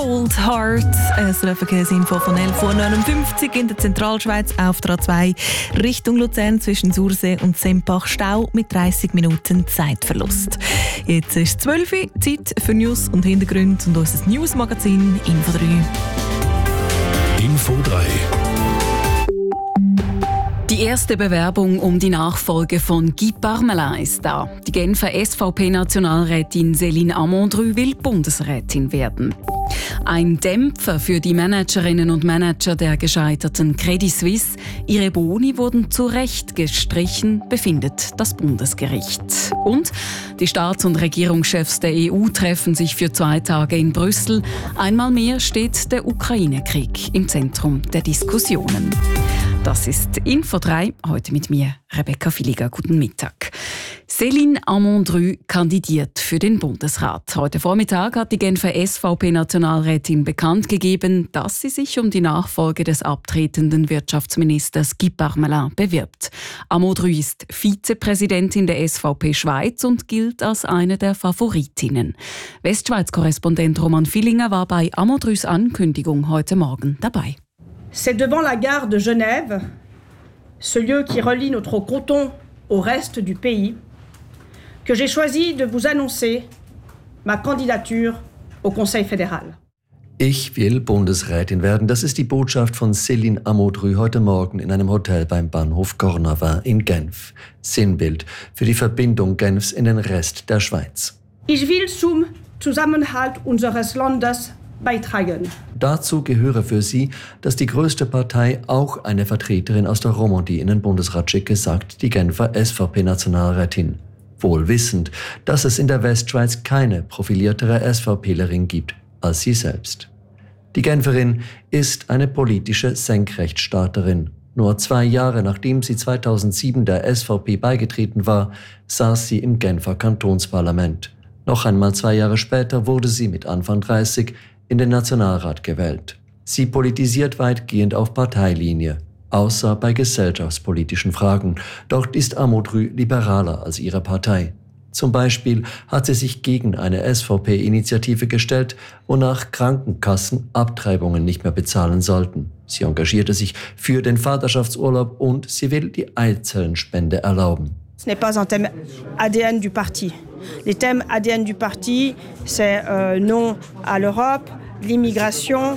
Old Heart, eine Verkehrsinfo von 11.59 Uhr in der Zentralschweiz auf der A2 Richtung Luzern zwischen Sursee und Sempach Stau mit 30 Minuten Zeitverlust. Jetzt ist 12 Uhr, Zeit für News und Hintergründe und unser Newsmagazin Info 3. Info 3. Die erste Bewerbung um die Nachfolge von Guy Parmelin ist da. Die Genfer SVP-Nationalrätin Céline Amondru will Bundesrätin werden. Ein Dämpfer für die Managerinnen und Manager der gescheiterten Credit Suisse. Ihre Boni wurden zu Recht gestrichen, befindet das Bundesgericht. Und die Staats- und Regierungschefs der EU treffen sich für 2 Tage in Brüssel. Einmal mehr steht der Ukraine-Krieg im Zentrum der Diskussionen. Das ist Info 3, heute mit mir, Rebecca Villiger. Guten Mittag. Céline Amondru kandidiert für den Bundesrat. Heute Vormittag hat die Genfer SVP-Nationalrätin bekannt gegeben, dass sie sich um die Nachfolge des abtretenden Wirtschaftsministers Guy Parmelin bewirbt. Amondru ist Vizepräsidentin der SVP Schweiz und gilt als eine der Favoritinnen. Westschweiz-Korrespondent Roman Villinger war bei Amondrus Ankündigung heute Morgen dabei. C'est devant la gare de Genève, ce lieu qui relie notre canton au reste du pays, que j'ai choisi de vous annoncer ma candidature au Conseil fédéral. Ich will Bundesrätin werden. Das ist die Botschaft von Céline Amondru heute Morgen in einem Hotel beim Bahnhof Cornavin in Genf. Sinnbild für die Verbindung Genfs in den Rest der Schweiz. Ich will zum Zusammenhalt unseres Landes beitragen. Dazu gehöre für sie, dass die größte Partei auch eine Vertreterin aus der Romandie in den Bundesrat schicke, sagt die Genfer SVP-Nationalrätin. Wohl wissend, dass es in der Westschweiz keine profiliertere SVPlerin gibt als sie selbst. Die Genferin ist eine politische Senkrechtstarterin. Nur 2 Jahre nachdem sie 2007 der SVP beigetreten war, saß sie im Genfer Kantonsparlament. Noch einmal 2 Jahre später wurde sie mit Anfang 30 in den Nationalrat gewählt. Sie politisiert weitgehend auf Parteilinie, außer bei gesellschaftspolitischen Fragen. Dort ist Amondru liberaler als ihre Partei. Zum Beispiel hat sie sich gegen eine SVP-Initiative gestellt, wonach Krankenkassen Abtreibungen nicht mehr bezahlen sollten. Sie engagierte sich für den Vaterschaftsurlaub und sie will die Eizellenspende erlauben. Ce n'est pas un thème ADN du parti. Les thèmes ADN du parti, c'est non à l'Europe, l'immigration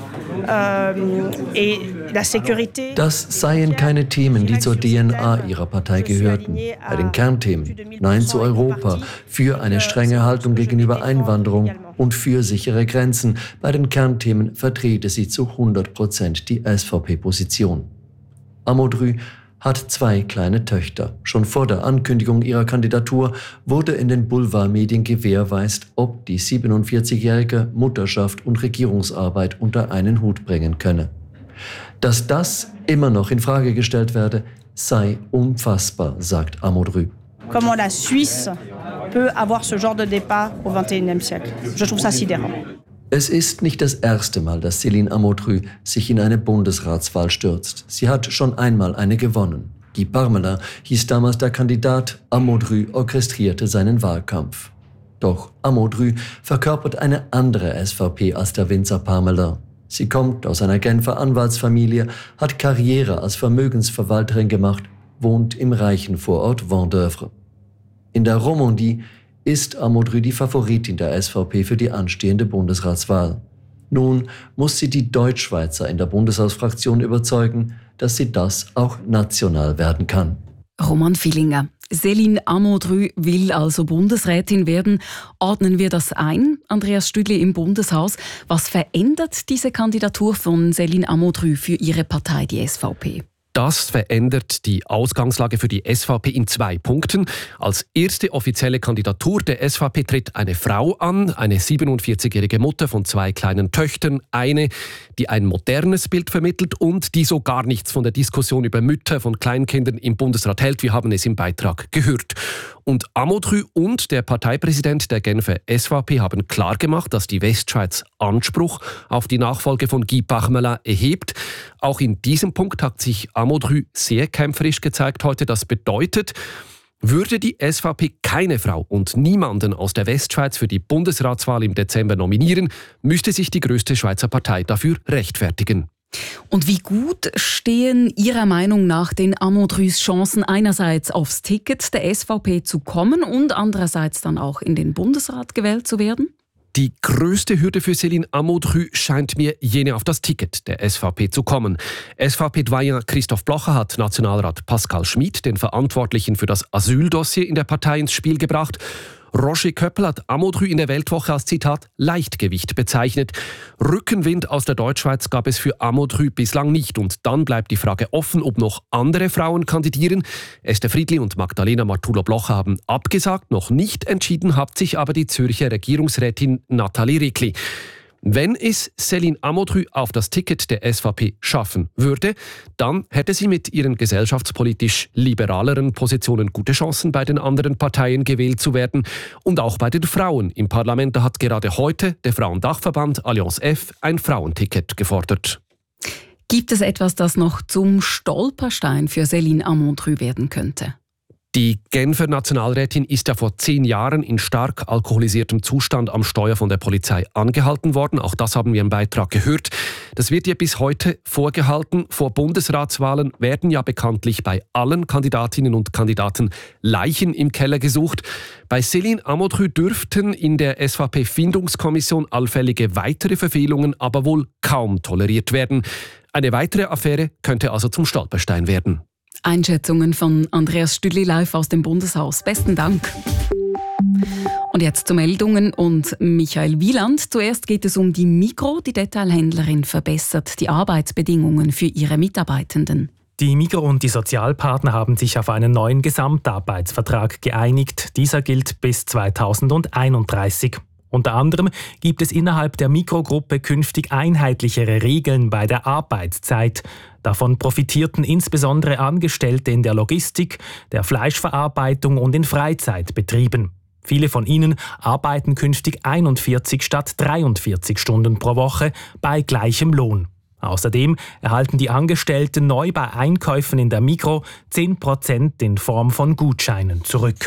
et la sécurité. Das seien keine Themen, die zur DNA ihrer Partei gehörten. Bei den Kernthemen Nein zu Europa, für eine strenge Haltung gegenüber Einwanderung und für sichere Grenzen. Bei den Kernthemen vertrete sie zu 100% die SVP-Position. Amondru hat 2 kleine Töchter. Schon vor der Ankündigung ihrer Kandidatur wurde in den Boulevardmedien gewährleistet, ob die 47-jährige Mutterschaft und Regierungsarbeit unter einen Hut bringen könne. Dass das immer noch in Frage gestellt werde, sei unfassbar, sagt Amondru. Comment la Suisse peut avoir ce genre de débat au XXIe siècle. Je trouve ça sidérant. Es ist nicht das erste Mal, dass Céline Amondru sich in eine Bundesratswahl stürzt. Sie hat schon einmal eine gewonnen. Guy Parmelin hieß damals der Kandidat, Amondru orchestrierte seinen Wahlkampf. Doch Amondru verkörpert eine andere SVP als der Winzer Parmelin. Sie kommt aus einer Genfer Anwaltsfamilie, hat Karriere als Vermögensverwalterin gemacht, wohnt im reichen Vorort Vendeuvre. In der Romandie ist Amondru die Favoritin der SVP für die anstehende Bundesratswahl. Nun muss sie die Deutschschweizer in der Bundeshausfraktion überzeugen, dass sie das auch national werden kann. Roman Villinger. Céline Amondru will also Bundesrätin werden. Ordnen wir das ein, Andreas Stüdli im Bundeshaus. Was verändert diese Kandidatur von Céline Amondru für ihre Partei, die SVP? Das verändert die Ausgangslage für die SVP in 2 Punkten. Als erste offizielle Kandidatur der SVP tritt eine Frau an, eine 47-jährige Mutter von 2 kleinen Töchtern. Eine, die ein modernes Bild vermittelt und die so gar nichts von der Diskussion über Mütter von Kleinkindern im Bundesrat hält. Wir haben es im Beitrag gehört. Und Amondru und der Parteipräsident der Genfer SVP haben klargemacht, dass die Westschweiz Anspruch auf die Nachfolge von Guy Parmelin erhebt. Auch in diesem Punkt hat sich Amondru sehr kämpferisch gezeigt heute. Das bedeutet, Würde die SVP keine Frau und niemanden aus der Westschweiz für die Bundesratswahl im Dezember nominieren, müsste sich die grösste Schweizer Partei dafür rechtfertigen. Und wie gut stehen Ihrer Meinung nach den Amondrüs Chancen, einerseits aufs Ticket der SVP zu kommen und andererseits dann auch in den Bundesrat gewählt zu werden? Die grösste Hürde für Céline Amondrü scheint mir jene auf das Ticket der SVP zu kommen. SVP-Doyen Christoph Blocher hat Nationalrat Pascal Schmid, den Verantwortlichen für das Asyldossier in der Partei, ins Spiel gebracht. Roger Köppel hat Amondrü in der Weltwoche als Zitat Leichtgewicht bezeichnet. Rückenwind aus der Deutschschweiz gab es für Amondrü bislang nicht. Und dann bleibt die Frage offen, ob noch andere Frauen kandidieren. Esther Friedli und Magdalena Martula-Blocher haben abgesagt. Noch nicht entschieden hat sich aber die Zürcher Regierungsrätin Nathalie Rickli. Wenn es Céline Amondrü auf das Ticket der SVP schaffen würde, dann hätte sie mit ihren gesellschaftspolitisch liberaleren Positionen gute Chancen, bei den anderen Parteien gewählt zu werden. Und auch bei den Frauen im Parlament hat gerade heute der Frauendachverband Allianz F ein Frauenticket gefordert. Gibt es etwas, das noch zum Stolperstein für Céline Amondrü werden könnte? Die Genfer Nationalrätin ist ja vor 10 Jahren in stark alkoholisiertem Zustand am Steuer von der Polizei angehalten worden. Auch das haben wir im Beitrag gehört. Das wird ihr bis heute vorgehalten. Vor Bundesratswahlen werden ja bekanntlich bei allen Kandidatinnen und Kandidaten Leichen im Keller gesucht. Bei Céline Amondrü dürften in der SVP-Findungskommission allfällige weitere Verfehlungen aber wohl kaum toleriert werden. Eine weitere Affäre könnte also zum Stolperstein werden. Einschätzungen von Andreas Stüdli live aus dem Bundeshaus. Besten Dank. Und jetzt zu Meldungen und Michael Wieland. Zuerst geht es um die Migros. Die Detailhändlerin verbessert die Arbeitsbedingungen für ihre Mitarbeitenden. Die Migros und die Sozialpartner haben sich auf einen neuen Gesamtarbeitsvertrag geeinigt. Dieser gilt bis 2031. Unter anderem gibt es innerhalb der Migros-Gruppe künftig einheitlichere Regeln bei der Arbeitszeit. Davon profitierten insbesondere Angestellte in der Logistik, der Fleischverarbeitung und in Freizeitbetrieben. Viele von ihnen arbeiten künftig 41 statt 43 Stunden pro Woche bei gleichem Lohn. Außerdem erhalten die Angestellten neu bei Einkäufen in der Migros 10% in Form von Gutscheinen zurück.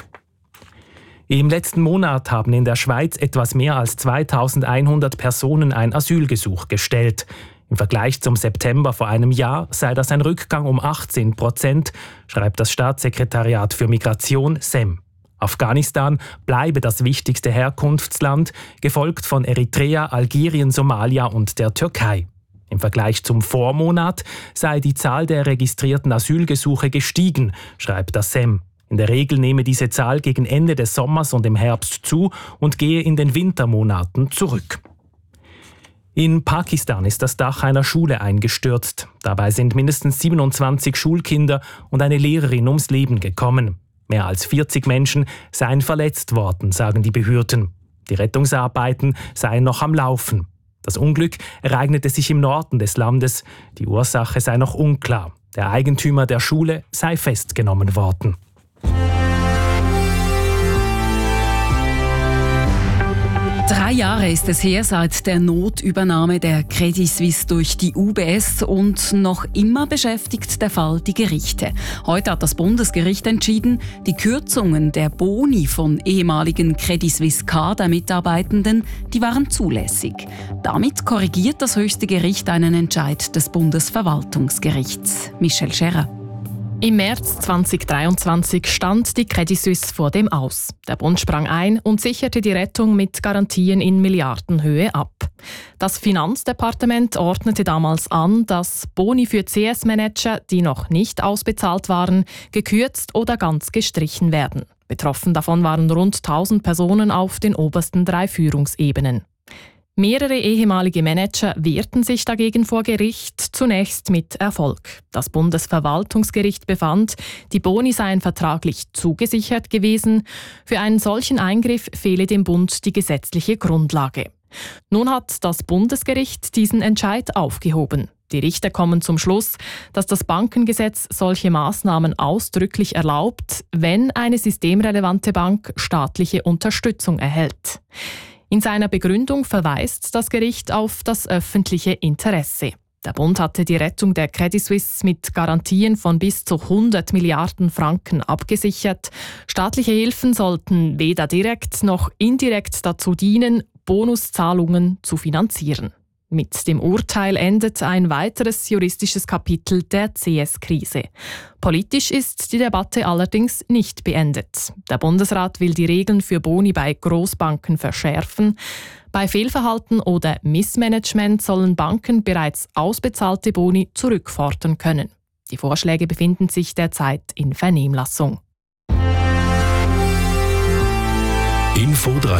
Im letzten Monat haben in der Schweiz etwas mehr als 2100 Personen ein Asylgesuch gestellt. Im Vergleich zum September vor einem Jahr sei das ein Rückgang um 18%, schreibt das Staatssekretariat für Migration SEM. Afghanistan bleibe das wichtigste Herkunftsland, gefolgt von Eritrea, Algerien, Somalia und der Türkei. Im Vergleich zum Vormonat sei die Zahl der registrierten Asylgesuche gestiegen, schreibt das SEM. In der Regel nehme diese Zahl gegen Ende des Sommers und im Herbst zu und gehe in den Wintermonaten zurück. In Pakistan ist das Dach einer Schule eingestürzt. Dabei sind mindestens 27 Schulkinder und eine Lehrerin ums Leben gekommen. Mehr als 40 Menschen seien verletzt worden, sagen die Behörden. Die Rettungsarbeiten seien noch am Laufen. Das Unglück ereignete sich im Norden des Landes. Die Ursache sei noch unklar. Der Eigentümer der Schule sei festgenommen worden. 3 Jahre ist es her seit der Notübernahme der Credit Suisse durch die UBS und noch immer beschäftigt der Fall die Gerichte. Heute hat das Bundesgericht entschieden, die Kürzungen der Boni von ehemaligen Credit Suisse Kadermitarbeitenden, die waren zulässig. Damit korrigiert das höchste Gericht einen Entscheid des Bundesverwaltungsgerichts. Michel Scherrer. Im März 2023 stand die Credit Suisse vor dem Aus. Der Bund sprang ein und sicherte die Rettung mit Garantien in Milliardenhöhe ab. Das Finanzdepartement ordnete damals an, dass Boni für CS-Manager, die noch nicht ausbezahlt waren, gekürzt oder ganz gestrichen werden. Betroffen davon waren rund 1000 Personen auf den obersten 3 Führungsebenen. Mehrere ehemalige Manager wehrten sich dagegen vor Gericht, zunächst mit Erfolg. Das Bundesverwaltungsgericht befand, die Boni seien vertraglich zugesichert gewesen. Für einen solchen Eingriff fehle dem Bund die gesetzliche Grundlage. Nun hat das Bundesgericht diesen Entscheid aufgehoben. Die Richter kommen zum Schluss, dass das Bankengesetz solche Maßnahmen ausdrücklich erlaubt, wenn eine systemrelevante Bank staatliche Unterstützung erhält. In seiner Begründung verweist das Gericht auf das öffentliche Interesse. Der Bund hatte die Rettung der Credit Suisse mit Garantien von bis zu 100 Milliarden Franken abgesichert. Staatliche Hilfen sollten weder direkt noch indirekt dazu dienen, Bonuszahlungen zu finanzieren. Mit dem Urteil endet ein weiteres juristisches Kapitel der CS-Krise. Politisch ist die Debatte allerdings nicht beendet. Der Bundesrat will die Regeln für Boni bei Großbanken verschärfen. Bei Fehlverhalten oder Missmanagement sollen Banken bereits ausbezahlte Boni zurückfordern können. Die Vorschläge befinden sich derzeit in Vernehmlassung. Info 3.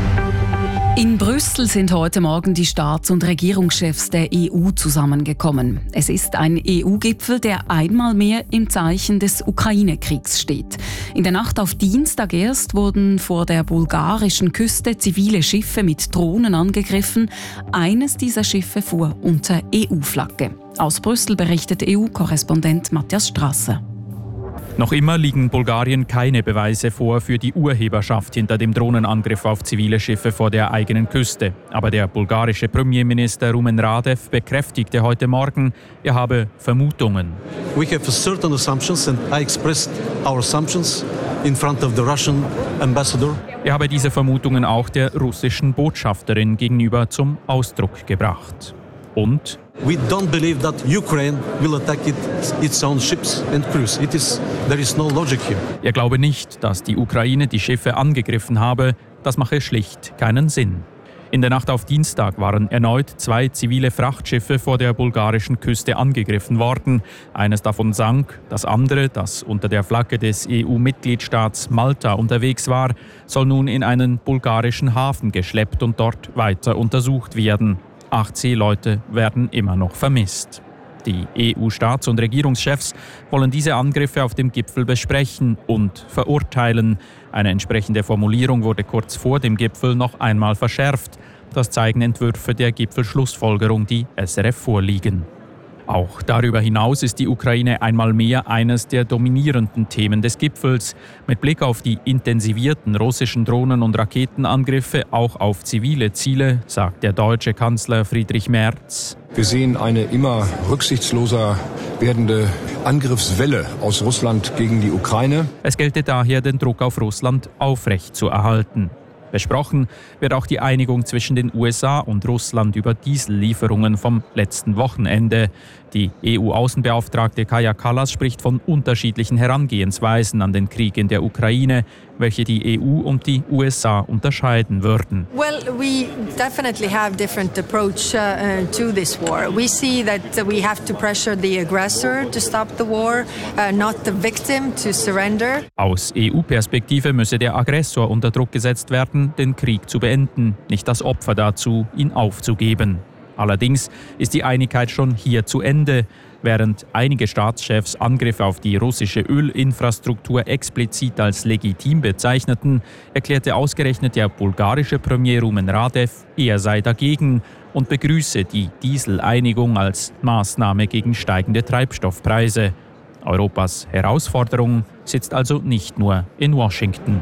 In Brüssel sind heute Morgen die Staats- und Regierungschefs der EU zusammengekommen. Es ist ein EU-Gipfel, der einmal mehr im Zeichen des Ukraine-Kriegs steht. In der Nacht auf Dienstag erst wurden vor der bulgarischen Küste zivile Schiffe mit Drohnen angegriffen. Eines dieser Schiffe fuhr unter EU-Flagge. Aus Brüssel berichtet EU-Korrespondent Matthias Strasser. Noch immer liegen Bulgarien keine Beweise vor für die Urheberschaft hinter dem Drohnenangriff auf zivile Schiffe vor der eigenen Küste. Aber der bulgarische Premierminister Rumen Radev bekräftigte heute Morgen, er habe Vermutungen. We have certain assumptions and I expressed our assumptions in front of the Russian ambassador. Er habe diese Vermutungen auch der russischen Botschafterin gegenüber zum Ausdruck gebracht. Und we don't believe that Ukraine will attack its own ships and crews. There is no logic here. Er glaube nicht, dass die Ukraine die Schiffe angegriffen habe. Das mache schlicht keinen Sinn. In der Nacht auf Dienstag waren erneut 2 zivile Frachtschiffe vor der bulgarischen Küste angegriffen worden. Eines davon sank, das andere, das unter der Flagge des EU-Mitgliedstaats Malta unterwegs war, soll nun in einen bulgarischen Hafen geschleppt und dort weiter untersucht werden. 8 Seeleute werden immer noch vermisst. Die EU-Staats- und Regierungschefs wollen diese Angriffe auf dem Gipfel besprechen und verurteilen. Eine entsprechende Formulierung wurde kurz vor dem Gipfel noch einmal verschärft. Das zeigen Entwürfe der Gipfelschlussfolgerung, die SRF vorliegen. Auch darüber hinaus ist die Ukraine einmal mehr eines der dominierenden Themen des Gipfels. Mit Blick auf die intensivierten russischen Drohnen- und Raketenangriffe auch auf zivile Ziele, sagt der deutsche Kanzler Friedrich Merz. Wir sehen eine immer rücksichtsloser werdende Angriffswelle aus Russland gegen die Ukraine. Es gelte daher, den Druck auf Russland aufrechtzuerhalten. Besprochen wird auch die Einigung zwischen den USA und Russland über Diesellieferungen vom letzten Wochenende. Die EU-Außenbeauftragte Kaja Kallas spricht von unterschiedlichen Herangehensweisen an den Krieg in der Ukraine, welche die EU und die USA unterscheiden würden. Well, we definitely have different approach to this war. We see that we have to pressure the aggressor to stop the war, not the victim to surrender. Aus EU-Perspektive müsse der Aggressor unter Druck gesetzt werden, den Krieg zu beenden, nicht das Opfer dazu, ihn aufzugeben. Allerdings ist die Einigkeit schon hier zu Ende. Während einige Staatschefs Angriffe auf die russische Ölinfrastruktur explizit als legitim bezeichneten, erklärte ausgerechnet der bulgarische Premier Rumen Radev, er sei dagegen und begrüße die Dieseleinigung als Maßnahme gegen steigende Treibstoffpreise. Europas Herausforderung sitzt also nicht nur in Washington.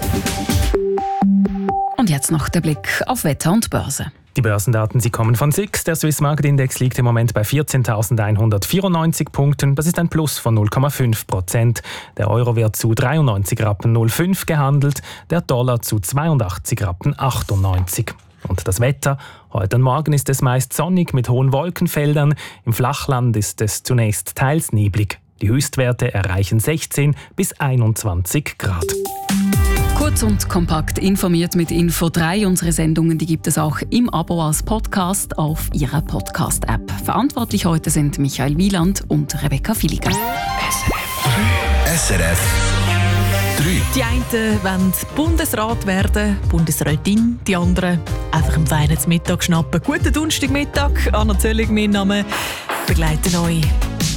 Und jetzt noch der Blick auf Wetter und Börse. Die Börsendaten, sie kommen von SIX. Der Swiss Market Index liegt im Moment bei 14.194 Punkten. Das ist ein Plus von 0,5%. Der Euro wird zu 93,05 Rappen gehandelt, der Dollar zu 82,98 Rappen. Und das Wetter? Heute und morgen ist es meist sonnig mit hohen Wolkenfeldern. Im Flachland ist es zunächst teils neblig. Die Höchstwerte erreichen 16 bis 21 Grad. Kurz und kompakt informiert mit Info 3. Unsere Sendungen, die gibt es auch im Abo als Podcast auf Ihrer Podcast-App. Verantwortlich heute sind Michael Wieland und Rebecca Filiger. SRF 3. Die einen wollen Bundesrat werden, Bundesrätin, die anderen einfach am Weihnachtsmittag schnappen. Guten Donnerstagmittag, Anna Zöllig, mein Name, begleiten euch